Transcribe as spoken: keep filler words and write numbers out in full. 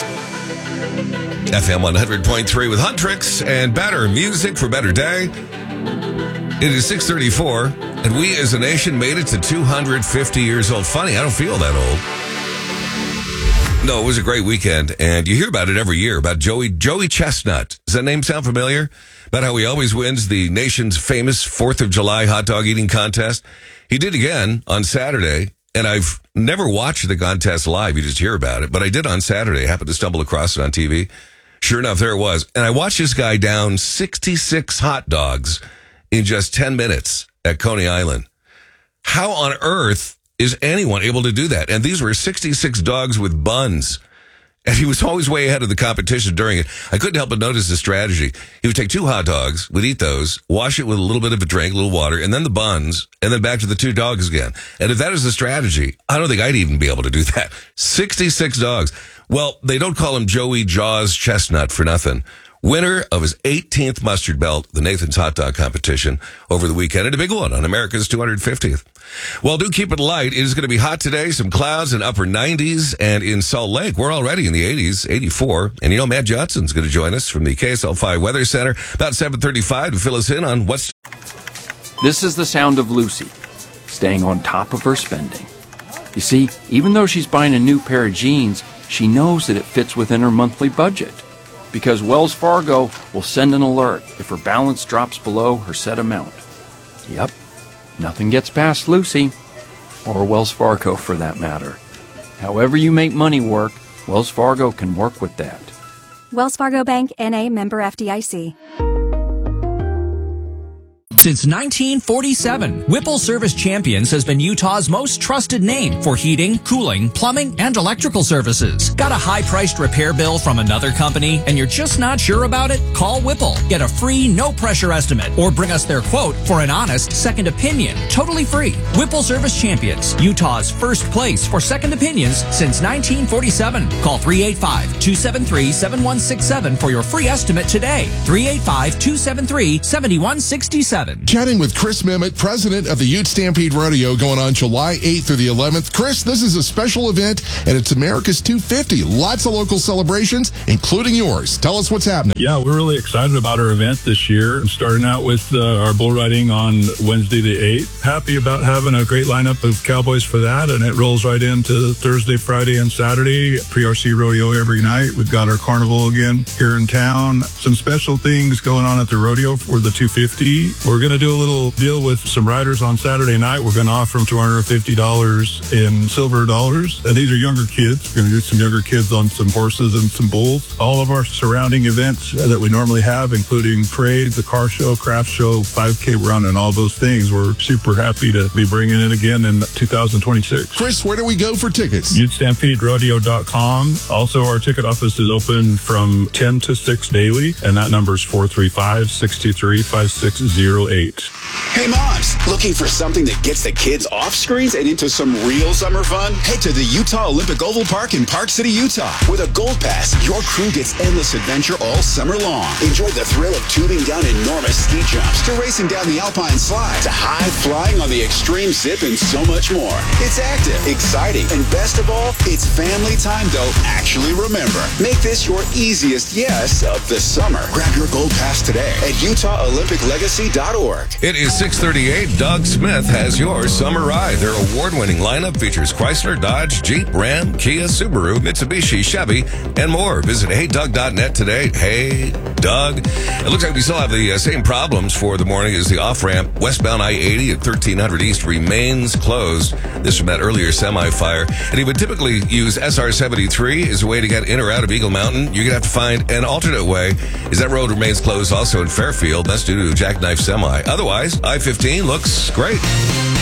F M one hundred point three with Huntrix and better music for better day. It is six thirty-four, and we as a nation made it to two hundred fifty years old. Funny, I don't feel that old. No, it was a great weekend, and you hear about it every year, about Joey Joey Chestnut. Does that name sound familiar? About how he always wins the nation's famous fourth of July hot dog eating contest. He did again on Saturday, and I've never watched the contest live. You just hear about it, but I did on Saturday. I happened to stumble across it on T V. Sure enough, there it was. And I watched this guy down sixty-six hot dogs in just ten minutes at Coney Island. How on earth is anyone able to do that? And these were sixty-six dogs with buns. And he was always way ahead of the competition during it. I couldn't help but notice the strategy. He would take two hot dogs, would eat those, wash it with a little bit of a drink, a little water, and then the buns, and then back to the two dogs again. And if that is the strategy, I don't think I'd even be able to do that. sixty-six dogs. Well, they don't call him Joey Jaws Chestnut for nothing. Winner of his eighteenth mustard belt, the Nathan's Hot Dog Competition, over the weekend, and a big one on America's two hundred fiftieth. Well, do keep it light. It is going to be hot today, some clouds in upper nineties, and in Salt Lake, we're already in the eighties, eighty-four. And you know, Matt Johnson's going to join us from the K S L five Weather Center about seven thirty-five to fill us in on what's... This is the sound of Lucy, staying on top of her spending. You see, even though she's buying a new pair of jeans, she knows that it fits within her monthly budget. Because Wells Fargo will send an alert if her balance drops below her set amount. Yep, nothing gets past Lucy, or Wells Fargo for that matter. However you make money work, Wells Fargo can work with that. Wells Fargo Bank, N A, member F D I C. Since nineteen forty-seven, Whipple Service Champions has been Utah's most trusted name for heating, cooling, plumbing, and electrical services. Got a high-priced repair bill from another company and you're just not sure about it? Call Whipple. Get a free, no-pressure estimate or bring us their quote for an honest second opinion. Totally free. Whipple Service Champions, Utah's first place for second opinions since nineteen forty-seven. Call three eight five, two seven three, seven one six seven for your free estimate today. three eight five, two seven three, seven one six seven. Chatting with Chris Memmott, president of the Ute Stampede Rodeo, going on July eighth through the eleventh. Chris, this is a special event, and it's America's two fifty. Lots of local celebrations, including yours. Tell us what's happening. Yeah, we're really excited about our event this year. Starting out with uh, our bull riding on Wednesday the eighth. Happy about having a great lineup of cowboys for that, and it rolls right into Thursday, Friday, and Saturday. Pre-R C rodeo every night. We've got our carnival again here in town. Some special things going on at the rodeo for the two fifty. We're going to do a little deal with some riders on Saturday night. We're going to offer them two hundred fifty dollars in silver dollars. And these are younger kids. We're going to do some younger kids on some horses and some bulls. All of our surrounding events that we normally have, including parades, the car show, craft show, five K run, and all those things. We're super happy to be bringing it again in two thousand twenty-six. Chris, where do we go for tickets? Ute Stampede Rodeo dot com. Also, our ticket office is open from ten to six daily, and that number is four three five, six two three, five six zero eight. Hey moms, looking for something that gets the kids off screens and into some real summer fun? Head to the Utah Olympic Oval Park in Park City, Utah. With a Gold Pass, your crew gets endless adventure all summer long. Enjoy the thrill of tubing down enormous ski jumps, to racing down the alpine slide, to high flying on the extreme zip, and so much more. It's active, exciting, and best of all, it's family time though. Actually remember, make this your easiest yes of the summer. Grab your Gold Pass today at Utah Olympic Legacy dot org. It is six thirty-eight. Doug Smith has your summer ride. Their award-winning lineup features Chrysler, Dodge, Jeep, Ram, Kia, Subaru, Mitsubishi, Chevy, and more. Visit hey doug dot net today. Hey, Doug. It looks like we still have the uh, same problems for the morning as the off-ramp. Westbound I eighty at thirteen hundred East remains closed. This from that earlier semi-fire. And he would typically use S R seventy-three as a way to get in or out of Eagle Mountain. You're going to have to find an alternate way, as that road remains closed also in Fairfield. That's due to a jackknife semi. Otherwise, I fifteen looks great.